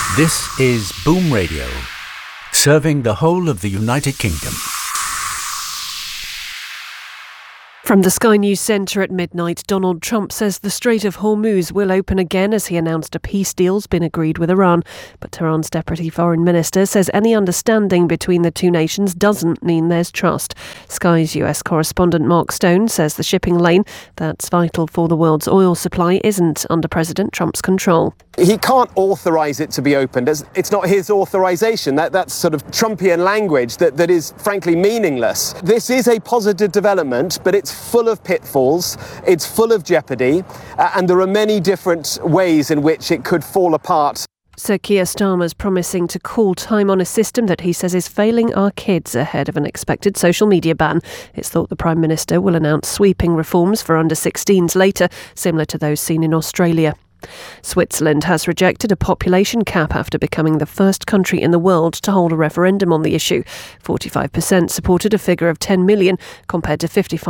This is Boom Radio, serving the whole of the United Kingdom. From the Sky News Centre at midnight, Donald Trump says the Strait of Hormuz will open again as he announced a peace deal's been agreed with Iran. But Tehran's Deputy Foreign Minister says any understanding between the two nations doesn't mean there's trust. Sky's US correspondent Mark Stone says the shipping lane that's vital for the world's oil supply isn't under President Trump's control. He can't authorise it to be opened. It's not his authorisation. That's sort of Trumpian language that is frankly meaningless. This is a positive development, but it's full of pitfalls, it's full of jeopardy, and there are many different ways in which it could fall apart. Sir Keir Starmer's promising to call time on a system that he says is failing our kids ahead of an expected social media ban. It's thought the Prime Minister will announce sweeping reforms for under-16s later, similar to those seen in Australia. Switzerland has rejected a population cap after becoming the first country in the world to hold a referendum on the issue. 45% supported a figure of 10 million compared to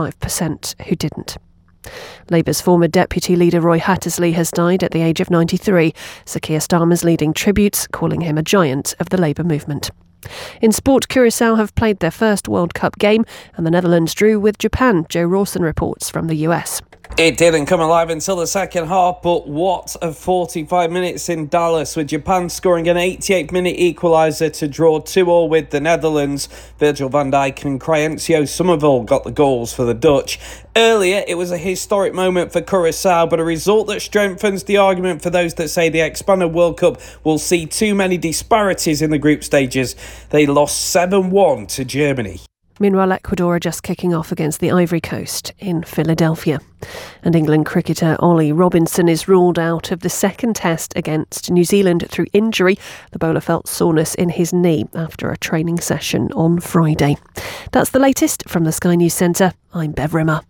55% who didn't. Labour's former deputy leader Roy Hattersley has died at the age of 93. Sir Keir Starmer's leading tributes, calling him a giant of the Labour movement. In sport, Curaçao have played their first World Cup game and the Netherlands drew with Japan. Joe Rawson reports from the US. It didn't come alive until the second half, but what a 45 minutes in Dallas, with Japan scoring an 88th-minute equaliser to draw 2-2 with the Netherlands. Virgil van Dijk and Crysencio Summerville got the goals for the Dutch. Earlier, it was a historic moment for Curaçao, but a result that strengthens the argument for those that say the expanded World Cup will see too many disparities in the group stages. They lost 7-1 to Germany. Meanwhile, Ecuador are just kicking off against the Ivory Coast in Philadelphia. And England cricketer Ollie Robinson is ruled out of the second test against New Zealand through injury. The bowler felt soreness in his knee after a training session on Friday. That's the latest from the Sky News Centre. I'm Bev Rimmer.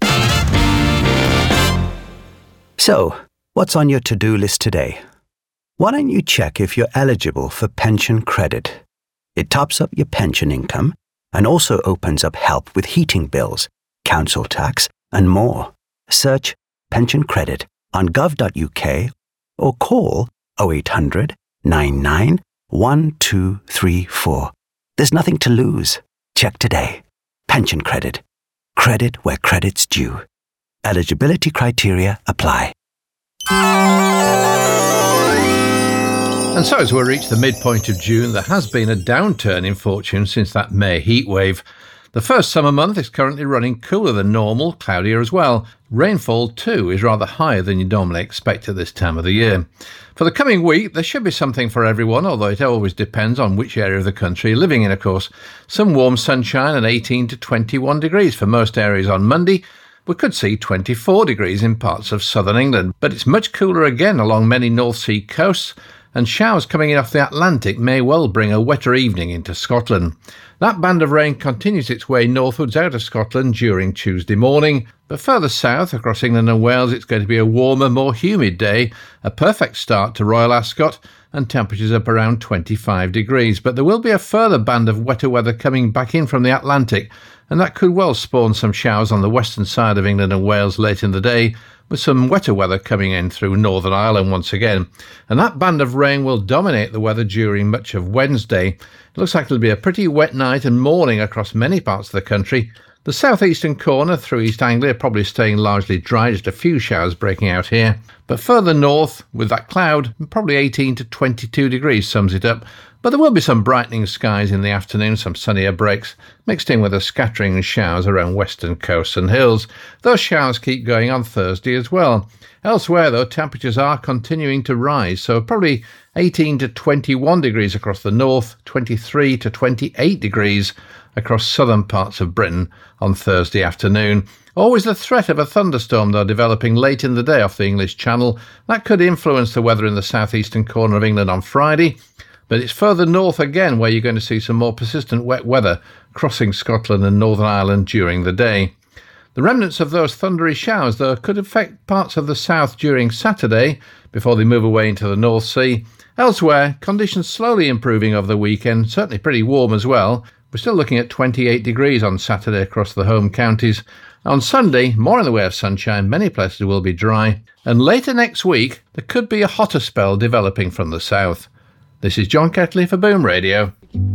So, what's on your to-do list today? Why don't you check if you're eligible for pension credit? It tops up your pension income and also opens up help with heating bills, council tax, and more. Search pension credit on gov.uk or call 0800 99 1234. There's nothing to lose. Check today. Pension credit. Credit where credit's due. Eligibility criteria apply. And so as we reach the midpoint of June, there has been a downturn in fortune since that May heatwave. The first summer month is currently running cooler than normal, cloudier as well. Rainfall too is rather higher than you'd normally expect at this time of the year. For the coming week, there should be something for everyone, although it always depends on which area of the country you're living in, of course. Some warm sunshine and 18 to 21 degrees for most areas on Monday. We could see 24 degrees in parts of southern England, but it's much cooler again along many North Sea coasts, and showers coming in off the Atlantic may well bring a wetter evening into Scotland. That band of rain continues its way northwards out of Scotland during Tuesday morning, but further south across England and Wales it's going to be a warmer, more humid day, a perfect start to Royal Ascot, and temperatures up around 25 degrees. But there will be a further band of wetter weather coming back in from the Atlantic, and that could well spawn some showers on the western side of England and Wales late in the day, with some wetter weather coming in through Northern Ireland once again. And that band of rain will dominate the weather during much of Wednesday. It looks like it'll be a pretty wet night and morning across many parts of the country. The southeastern corner through East Anglia probably staying largely dry, just a few showers breaking out here. But further north, with that cloud, probably 18 to 22 degrees sums it up. But there will be some brightening skies in the afternoon, some sunnier breaks, mixed in with a scattering showers around western coasts and hills. Those showers keep going on Thursday as well. Elsewhere, though, temperatures are continuing to rise, so probably 18 to 21 degrees across the north, 23 to 28 degrees across southern parts of Britain on Thursday afternoon. Always the threat of a thunderstorm, though, developing late in the day off the English Channel. That could influence the weather in the southeastern corner of England on Friday. But it's further north again where you're going to see some more persistent wet weather crossing Scotland and Northern Ireland during the day. The remnants of those thundery showers, though, could affect parts of the south during Saturday before they move away into the North Sea. Elsewhere, conditions slowly improving over the weekend, certainly pretty warm as well. We're still looking at 28 degrees on Saturday across the home counties. On Sunday, more in the way of sunshine, many places will be dry. And later next week, there could be a hotter spell developing from the south. This is John Ketley for Boom Radio.